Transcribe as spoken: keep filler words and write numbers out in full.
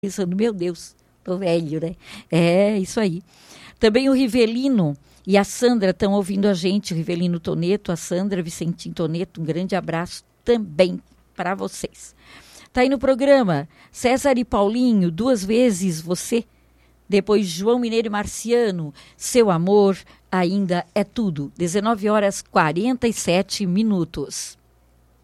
pensando, meu Deus, tô velho, né? É, isso aí. Também o Rivelino e a Sandra estão ouvindo a gente, o Rivelino Toneto, a Sandra Vicentim Toneto, um grande abraço também para vocês. Tá aí no programa, César e Paulinho, duas vezes você, depois João Mineiro e Marciano, seu amor ainda é tudo, dezenove horas e quarenta e sete minutos.